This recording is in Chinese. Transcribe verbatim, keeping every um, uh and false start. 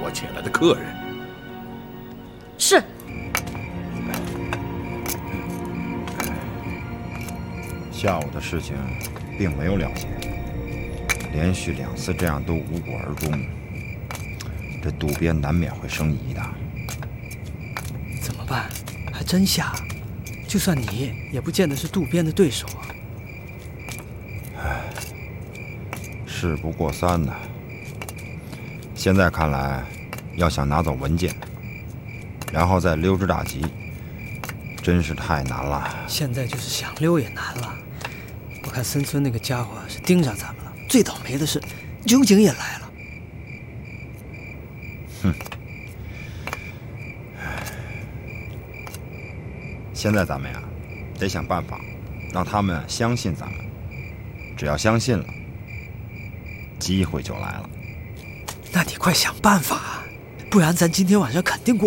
我请来的客人。 是。 下午的事情并没有了结，连续两次这样都无果而终，这渡边难免会生疑的。 怎么办？还真下，就算你也不见得是渡边的对手啊。 唉，事不过三呢。现在看来，要想拿走文件，然后再溜之大吉，真是太难了。 现在就是想溜也难了。我看森村那个家伙是盯上咱们了，最倒霉的是酒井也来了。 哼。现在咱们呀，得想办法让他们相信咱们。只要相信了，机会就来了。 那你快想办法，不然咱今天晚上肯定过